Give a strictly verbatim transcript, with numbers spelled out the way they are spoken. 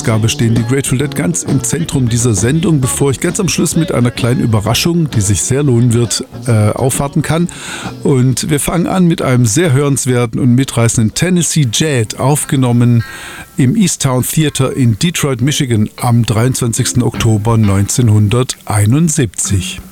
Ausgabe stehen die Grateful Dead ganz im Zentrum dieser Sendung, bevor ich ganz am Schluss mit einer kleinen Überraschung, die sich sehr lohnen wird, äh, aufwarten kann. Und wir fangen an mit einem sehr hörenswerten und mitreißenden Tennessee Jet, aufgenommen im Easttown Theater in Detroit, Michigan am dreiundzwanzigsten Oktober neunzehnhunderteinundsiebzig.